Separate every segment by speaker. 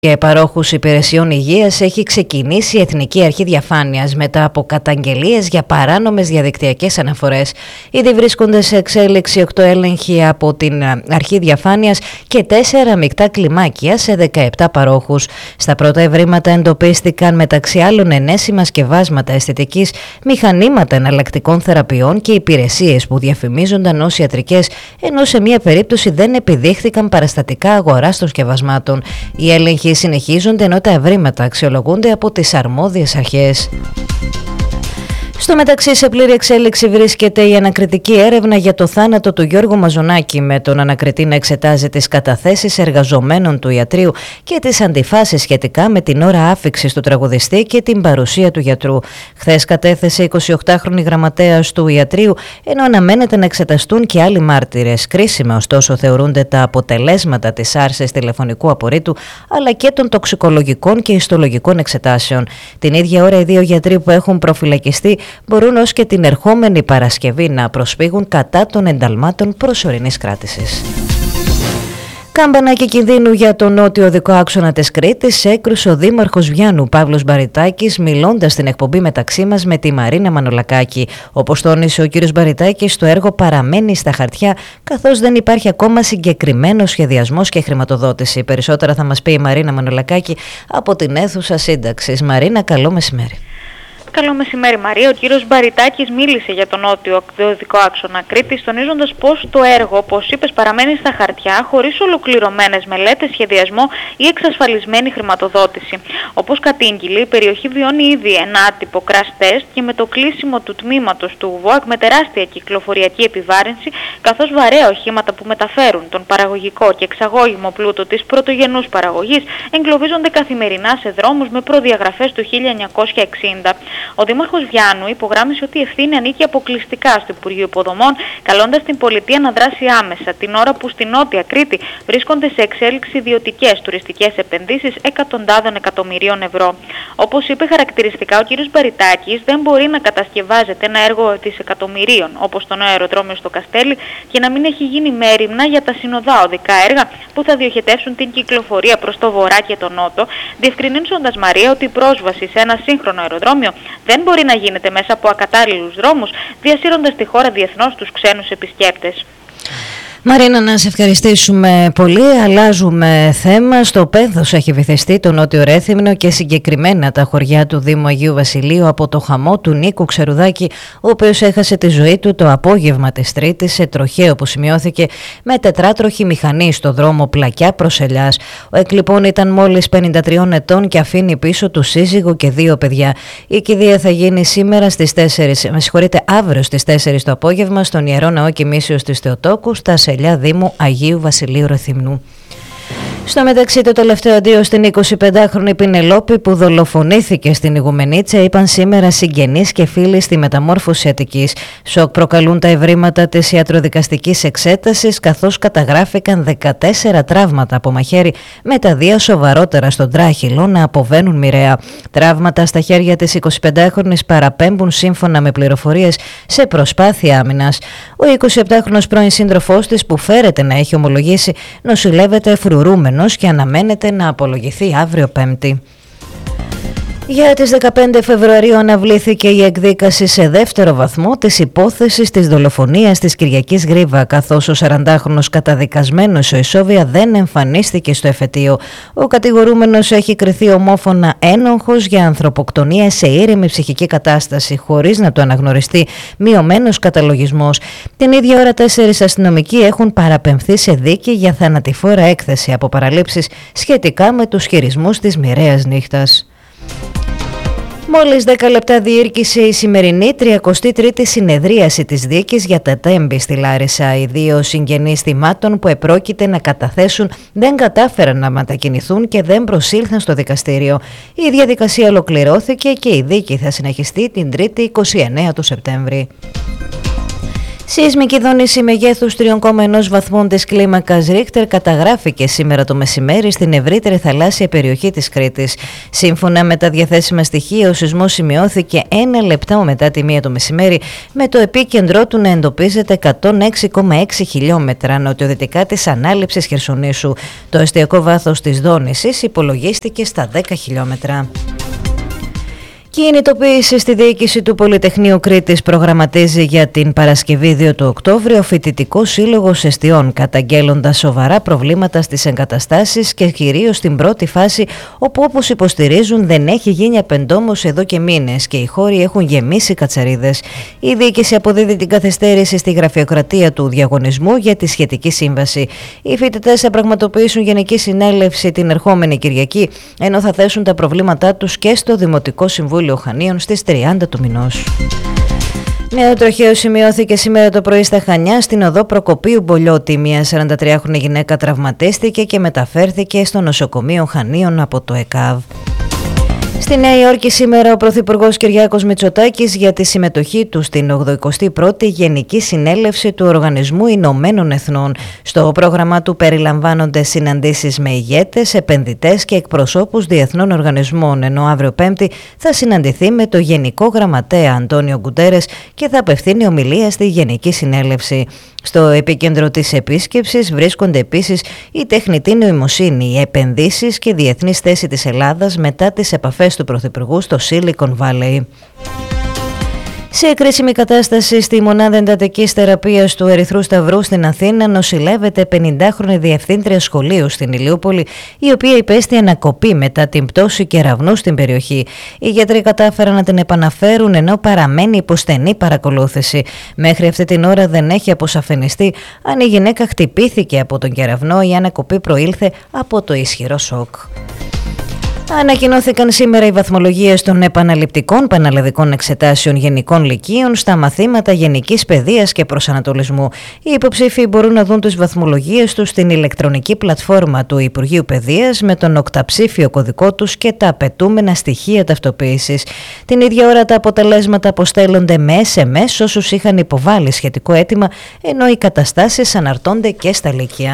Speaker 1: Και παρόχους υπηρεσιών υγείας έχει ξεκινήσει η Εθνική Αρχή Διαφάνειας μετά από καταγγελίες για παράνομες διαδικτυακές αναφορές. Ήδη βρίσκονται σε εξέλιξη 8 έλεγχοι από την Αρχή Διαφάνειας και 4 μεικτά κλιμάκια σε 17 παρόχους. Στα πρώτα ευρήματα εντοπίστηκαν μεταξύ άλλων ενέσιμα σκευάσματα αισθητικής, μηχανήματα εναλλακτικών θεραπείων και υπηρεσίες που διαφημίζονταν ως ιατρικές, ενώ σε μία περίπτωση δεν επιδείχθηκαν παραστατικά αγοράς των σκευασμάτων. Οι έλεγχοι συνεχίζονται ενώ τα ευρήματα αξιολογούνται από τις αρμόδιες αρχές. Στο μεταξύ, σε πλήρη εξέλιξη βρίσκεται η ανακριτική έρευνα για το θάνατο του Γιώργου Μαζονάκη, με τον ανακριτή να εξετάζει τις καταθέσεις εργαζομένων του ιατρείου και τις αντιφάσεις σχετικά με την ώρα άφιξης του τραγουδιστή και την παρουσία του γιατρού. Χθες κατέθεσε 28χρονη γραμματέας του ιατρείου, ενώ αναμένεται να εξεταστούν και άλλοι μάρτυρες. Κρίσιμα, ωστόσο, θεωρούνται τα αποτελέσματα της άρσης τηλεφωνικού απορρίτου, αλλά και των τοξικολογικών και ιστολογικών εξετάσεων. Την ίδια ώρα, οι δύο γιατροί που έχουν προφυλακιστεί μπορούν ως και την ερχόμενη Παρασκευή να προσφύγουν κατά των ενταλμάτων προσωρινής κράτησης. Κάμπανα και κινδύνου για τον νότιο οδικό άξονα της Κρήτης έκρουσε ο Δήμαρχος Βιάννου Παύλος Μπαριτάκης, μιλώντας στην εκπομπή Μεταξύ μας με τη Μαρίνα Μανολακάκη. Όπως τόνισε ο κ. Μπαριτάκης, το έργο παραμένει στα χαρτιά, καθώς δεν υπάρχει ακόμα συγκεκριμένος σχεδιασμός και χρηματοδότηση. Περισσότερα θα μας πει η Μαρίνα Μανολακάκη από την αίθουσα σύνταξης. Μαρίνα, καλό μεσημέρι.
Speaker 2: Καλό μεσημέρι, Μαρία. Ο κύριος Μπαριτάκης μίλησε για τον νότιο οδικό άξονα Κρήτης, τονίζοντας πως το έργο, όπως είπες, παραμένει στα χαρτιά, χωρίς ολοκληρωμένες μελέτες, σχεδιασμό ή εξασφαλισμένη χρηματοδότηση. Όπως κατήγγειλε, η περιοχή βιώνει ήδη ένα άτυπο crash test και με το κλείσιμο του τμήματος του ΒΟΑΚ με τεράστια κυκλοφοριακή επιβάρυνση, καθώς βαρέα οχήματα που μεταφέρουν τον παραγωγικό και εξαγώγημο πλούτο της πρωτογενούς παραγωγής εγκλωβίζονται καθημερινά σε δρόμους με προδιαγραφές του 1960. Ο Δήμαρχος Βιάννου υπογράμμισε ότι η ευθύνη ανήκει αποκλειστικά στο Υπουργείο Υποδομών, καλώντας την πολιτεία να δράσει άμεσα, την ώρα που στη Νότια Κρήτη βρίσκονται σε εξέλιξη ιδιωτικές τουριστικές επενδύσεις εκατοντάδων εκατομμυρίων ευρώ. Όπως είπε χαρακτηριστικά ο κ. Μπαριτάκης, δεν μπορεί να κατασκευάζεται ένα έργο δισεκατομμυρίων, όπως το νέο αεροδρόμιο στο Καστέλι, και να μην έχει γίνει μέριμνα για τα συνοδά οδικά έργα που θα διοχετεύσουν την κυκλοφορία προς το βορρά και το νότο, διευκρινίζοντας, Μαρία, ότι η πρόσβαση σε ένα σύγχρονο αεροδρόμιο δεν μπορεί να γίνεται μέσα από ακατάλληλους δρόμους, διασύροντας τη χώρα διεθνώς τους ξένους επισκέπτες.
Speaker 1: Μαρίνα, να σε ευχαριστήσουμε πολύ. Αλλάζουμε θέμα. Στο Πένθος έχει βυθιστεί το Νότιο Ρέθυμνο και συγκεκριμένα τα χωριά του Δήμου Αγίου Βασιλείου από το χαμό του Νίκου Ξερουδάκη, ο οποίος έχασε τη ζωή του το απόγευμα της Τρίτης σε τροχαίο που σημειώθηκε με τετράτροχη μηχανή στο δρόμο Πλακιά προς Ελιάς. Ο εκ ήταν μόλις 53 ετών και αφήνει πίσω του σύζυγο και 2 παιδιά. Η κηδεία θα γίνει σήμερα στις 4, αύριο στις 4 το απόγευμα στον Ιερό Ναό Κοιμήσεως της Θεοτόκου στα Σελιά Δήμου Αγίου Βασιλείου Ρεθυμνού. Στο μεταξύ, το τελευταίο αντίο στην 25χρονη Πινελόπη που δολοφονήθηκε στην Ιγουμενίτσα είπαν σήμερα συγγενείς και φίλοι στη Μεταμόρφωση Αττικής. Σοκ προκαλούν τα ευρήματα της ιατροδικαστικής εξέτασης, καθώς καταγράφηκαν 14 τραύματα από μαχαίρι, με τα 2 σοβαρότερα στον τράχυλο να αποβαίνουν μοιραία. Τραύματα στα χέρια της 25χρονης παραπέμπουν, σύμφωνα με πληροφορίες, σε προσπάθεια άμυνας. Ο 27χρονος πρώην σύντροφός της, που φέρεται να έχει ομολογήσει, νοσηλεύεται φρουρούμενος και αναμένεται να απολογηθεί αύριο Πέμπτη. Για τις 15 Φεβρουαρίου αναβλήθηκε η εκδίκαση σε δεύτερο βαθμό της υπόθεσης της δολοφονίας της Κυριακής Γρίβα, καθώς ο 40χρονος καταδικασμένος στο Ισόβια δεν εμφανίστηκε στο εφετείο. Ο κατηγορούμενος έχει κριθεί ομόφωνα ένοχος για ανθρωποκτονία σε ήρεμη ψυχική κατάσταση, χωρίς να του αναγνωριστεί μειωμένος καταλογισμός. Την ίδια ώρα 4 αστυνομικοί έχουν παραπεμφθεί σε δίκη για θανατηφόρα έκθεση από παραλήψεις σχετικά με τους χειρισμούς της μοιραίας νύχτας. Μόλις 10 λεπτά διήρκησε η σημερινή 33η συνεδρίαση της δίκης για τα Τέμπη στη Λάρισα. Οι 2 συγγενείς θυμάτων που επρόκειται να καταθέσουν δεν κατάφεραν να μετακινηθούν και δεν προσήλθαν στο δικαστήριο. Η διαδικασία ολοκληρώθηκε και η δίκη θα συνεχιστεί την 3η 29 του Σεπτέμβρη. Σεισμική δόνηση μεγέθους 3,1 βαθμών της κλίμακας Ρίχτερ καταγράφηκε σήμερα το μεσημέρι στην ευρύτερη θαλάσσια περιοχή της Κρήτης. Σύμφωνα με τα διαθέσιμα στοιχεία, ο σεισμός σημειώθηκε 1 λεπτό μετά τη 1 το μεσημέρι, με το επίκεντρό του να εντοπίζεται 106,6 χιλιόμετρα νοτιοδυτικά της ανάληψης Χερσονήσου. Το εστιακό βάθος της δόνησης υπολογίστηκε στα 10 χιλιόμετρα. Κινητοποίηση στη διοίκηση του Πολυτεχνείου Κρήτης προγραμματίζει για την Παρασκευή 2 του Οκτώβρη ο Φοιτητικός Σύλλογος Εστιών, καταγγέλλοντας σοβαρά προβλήματα στις εγκαταστάσεις και κυρίως στην πρώτη φάση, όπου όπως υποστηρίζουν δεν έχει γίνει απεντόμως εδώ και μήνες και οι χώροι έχουν γεμίσει κατσαρίδες. Η διοίκηση αποδίδει την καθυστέρηση στη γραφειοκρατία του διαγωνισμού για τη σχετική σύμβαση. Οι φοιτητές θα πραγματοποιήσουν γενική συνέλευση την ερχόμενη Κυριακή, ενώ θα θέσουν τα προβλήματά τους και στο Δημοτικό Συμβούλιο Χανίων στις 30 του μηνός. Νέο τροχαίο σημειώθηκε σήμερα το πρωί στα Χανιά, στην οδό Προκοπίου Μπολιώτη. Μια 43χρονη γυναίκα τραυματίστηκε και μεταφέρθηκε στο νοσοκομείο Χανίων από το ΕΚΑΒ. Στη Νέα Υόρκη σήμερα ο Πρωθυπουργός Κυριάκος Μητσοτάκης για τη συμμετοχή του στην 81η Γενική Συνέλευση του Οργανισμού Ηνωμένων Εθνών. Στο πρόγραμμά του περιλαμβάνονται συναντήσεις με ηγέτες, επενδυτές και εκπροσώπους διεθνών οργανισμών, ενώ αύριο Πέμπτη θα συναντηθεί με το Γενικό Γραμματέα Αντώνιο Γκουτέρες και θα απευθύνει ομιλία στη Γενική Συνέλευση. Στο επίκεντρο της επίσκεψης βρίσκονται επίσης η τεχνητή νοημοσύνη, οι επενδύσεις και η διεθνής θέση της Ελλάδας μετά τις επαφές του Πρωθυπουργού στο Silicon Valley. Σε κρίσιμη κατάσταση στη μονάδα εντατικής θεραπείας του Ερυθρού Σταυρού στην Αθήνα νοσηλεύεται 50χρονη διευθύντρια σχολείου στην Ηλιούπολη, η οποία υπέστη ανακοπή μετά την πτώση κεραυνού στην περιοχή. Οι γιατροί κατάφεραν να την επαναφέρουν, ενώ παραμένει υπό στενή παρακολούθηση. Μέχρι αυτή την ώρα δεν έχει αποσαφενιστεί αν η γυναίκα χτυπήθηκε από τον κεραυνό ή αν ανακοπή προήλθε από το ισχυρό σοκ. Ανακοινώθηκαν σήμερα οι βαθμολογίες των επαναληπτικών πανελλαδικών εξετάσεων γενικών λυκείων στα μαθήματα γενικής παιδείας και προσανατολισμού. Οι υποψήφοι μπορούν να δουν τις βαθμολογίες τους στην ηλεκτρονική πλατφόρμα του Υπουργείου Παιδείας με τον οκταψήφιο κωδικό τους και τα απαιτούμενα στοιχεία ταυτοποίησης. Την ίδια ώρα τα αποτελέσματα αποστέλλονται με SMS όσους είχαν υποβάλει σχετικό αίτημα, ενώ οι καταστάσεις αναρτώνται και στα λύκεια.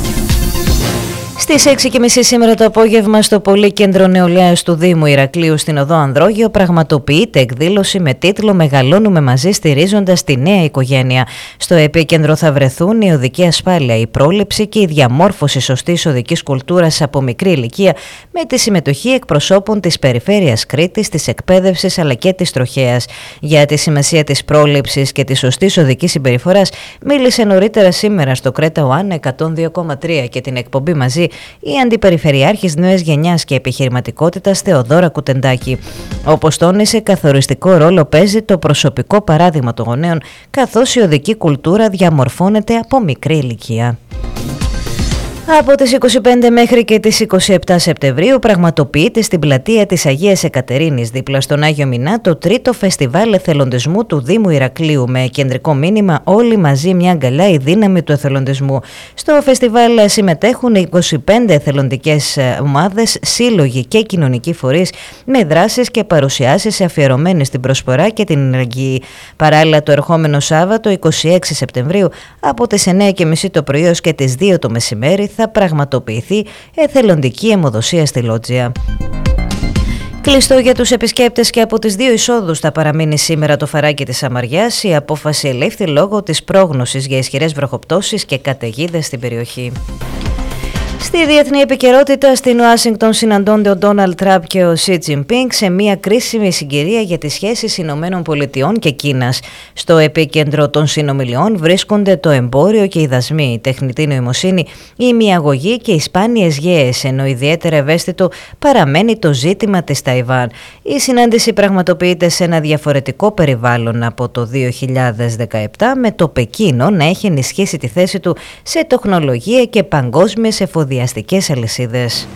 Speaker 1: Στις 6:30 σήμερα το απόγευμα στο Πολύκεντρο Νεολαίας του Δήμου Ηρακλείου στην οδό Ανδρόγειο πραγματοποιείται εκδήλωση με τίτλο «Μεγαλώνουμε μαζί στηρίζοντας τη νέα οικογένεια». Στο επίκεντρο θα βρεθούν η οδική ασφάλεια, η πρόληψη και η διαμόρφωση σωστής οδικής κουλτούρας από μικρή ηλικία, με τη συμμετοχή εκπροσώπων της Περιφέρειας Κρήτης, της εκπαίδευσης αλλά και της τροχέας. Για τη σημασία της πρόληψης και της σωστής οδικής συμπεριφοράς μίλησε νωρίτερα σήμερα στο Κρέτα Οάννα 102,3 και την εκπομπή μαζί η Αντιπεριφερειάρχης Νέας Γενιάς και Επιχειρηματικότητας Θεοδόρα Κουτεντάκη. Όπως τόνισε, καθοριστικό ρόλο παίζει το προσωπικό παράδειγμα των γονέων, καθώς η οδική κουλτούρα διαμορφώνεται από μικρή ηλικία. Από τις 25 μέχρι και τις 27 Σεπτεμβρίου πραγματοποιείται στην πλατεία της Αγίας Εκατερίνης δίπλα στον Άγιο Μινά το τρίτο φεστιβάλ εθελοντισμού του Δήμου Ηρακλείου, με κεντρικό μήνυμα «Όλοι μαζί μια αγκαλιά, η δύναμη του εθελοντισμού». Στο φεστιβάλ συμμετέχουν 25 εθελοντικές ομάδες, σύλλογοι και κοινωνικοί φορείς, με δράσεις και παρουσιάσεις αφιερωμένες στην προσφορά και την ενεργή. Παράλληλα, το ερχόμενο Σάββατο 26 Σεπτεμβρίου από τις 9:30 το πρωί ως και τις 2 το μεσημέρι θα πραγματοποιηθεί εθελοντική αιμοδοσία στη Λότζια. Κλειστό για τους επισκέπτες και από τις δύο εισόδους θα παραμείνει σήμερα το φαράκι της Σαμαριάς. Η απόφαση ελήφθη λόγω της πρόγνωσης για ισχυρές βροχοπτώσεις και καταιγίδες στην περιοχή. Στη διεθνή επικαιρότητα, στην Ουάσιγκτον συναντώνται ο Ντόναλντ Τραμπ και ο Σι Τζινπίνγκ σε μια κρίσιμη συγκυρία για τις σχέσεις Ηνωμένων Πολιτειών και Κίνας. Στο επίκεντρο των συνομιλιών βρίσκονται το εμπόριο και οι δασμοί, η τεχνητή νοημοσύνη, η ημιαγωγή και οι σπάνιες γέες, ενώ ιδιαίτερα ευαίσθητο παραμένει το ζήτημα της Ταϊβάν. Η συνάντηση πραγματοποιείται σε ένα διαφορετικό περιβάλλον από το 2017, με το Πεκίνο να έχει ενισχύσει τη θέση του σε τεχνολογία και παγκόσμιες εφοδιαστικές αλυσίδες.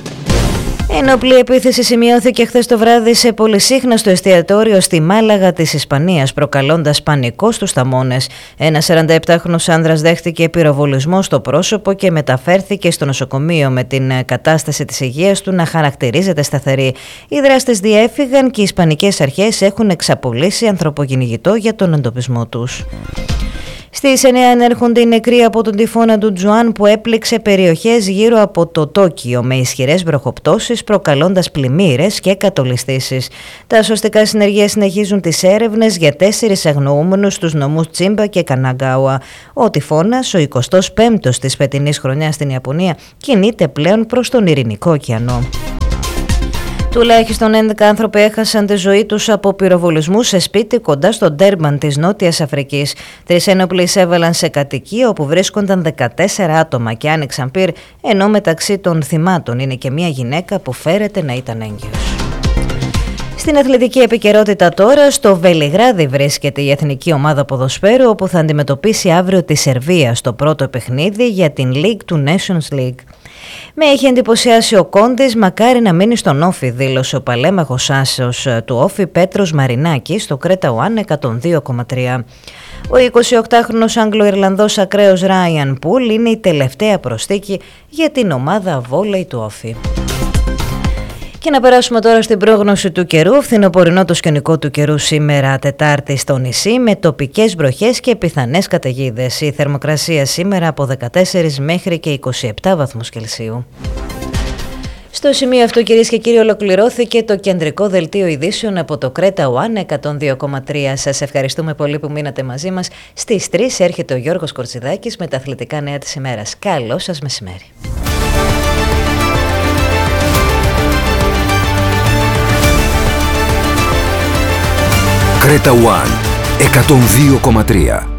Speaker 1: Ενόπλη επίθεση σημειώθηκε χθες το βράδυ σε πολυσύχναστο εστιατόριο στη Μάλαγα της Ισπανίας, προκαλώντας πανικό στους θαμώνες. Ένας 47χρονος άνδρας δέχτηκε πυροβολισμό στο πρόσωπο και μεταφέρθηκε στο νοσοκομείο, με την κατάσταση της υγείας του να χαρακτηρίζεται σταθερή. Οι δράστες διέφυγαν και οι ισπανικές αρχές έχουν εξαπολύσει ανθρωποκυνηγητό για τον εντοπισμό τους. Στις 9 ανέρχονται οι νεκροί από τον τυφώνα του Τζουάν που έπληξε περιοχές γύρω από το Τόκιο με ισχυρές βροχοπτώσεις προκαλώντας πλημμύρες και κατολιστήσεις. Τα σωστικά συνεργεία συνεχίζουν τις έρευνες για 4 αγνοούμενους στους νομούς Τσίμπα και Καναγκάουα. Ο τυφώνας, ο 25ος της φετινής χρονιάς στην Ιαπωνία, κινείται πλέον προς τον Ειρηνικό ωκεανό. Τουλάχιστον 11 άνθρωποι έχασαν τη ζωή τους από πυροβολισμούς σε σπίτι κοντά στο Ντέρμπαν της Νότιας Αφρικής. 3 ένοπλοι εισέβαλαν σε κατοικία όπου βρίσκονταν 14 άτομα και άνοιξαν πυρ, ενώ μεταξύ των θυμάτων είναι και μια γυναίκα που φέρεται να ήταν έγκυος. Στην αθλητική επικαιρότητα τώρα, στο Βελιγράδι βρίσκεται η εθνική ομάδα ποδοσφαίρου, όπου θα αντιμετωπίσει αύριο τη Σερβία στο πρώτο παιχνίδι για την League του Nations League. Με έχει εντυπωσιάσει ο Κόντης, μακάρι να μείνει στον Όφι, δήλωσε ο παλέμαχος άσος του Όφι Πέτρος Μαρινάκης στο Κρέτα One 102,3. Ο 28χρονος Άγγλο-Ιρλανδός ακραίος Ράιαν Πουλ είναι η τελευταία προσθήκη για την ομάδα βόλεϊ του Όφι. Και να περάσουμε τώρα στην πρόγνωση του καιρού. Φθινοπορεινό το σκηνικό του καιρού σήμερα Τετάρτη στο νησί με τοπικές βροχές και πιθανές καταιγίδες. Η θερμοκρασία σήμερα από 14 μέχρι και 27 βαθμούς Κελσίου. Στο σημείο αυτό, κυρίες και κύριοι, ολοκληρώθηκε το κεντρικό δελτίο ειδήσεων από το Κρέτα One 102,3. Σας ευχαριστούμε πολύ που μείνατε μαζί μας. Στις 3 έρχεται ο Γιώργος Κορτσιδάκης με τα αθλητικά νέα της ημέρας. Καλό σας μεσημέρι.
Speaker 3: Κρέτα One 102,3.